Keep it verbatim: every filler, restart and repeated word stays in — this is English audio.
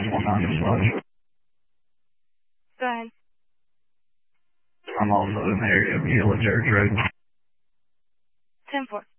one nine five. Go ahead. I'm also in the area of Gila Church Road. ten four.